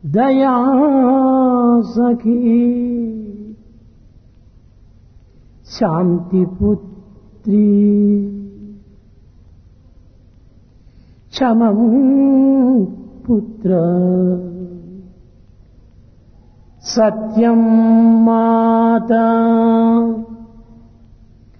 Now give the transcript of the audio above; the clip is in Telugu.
दया सखी शांति पुत्री क्षमं पुत्र सत्यं माता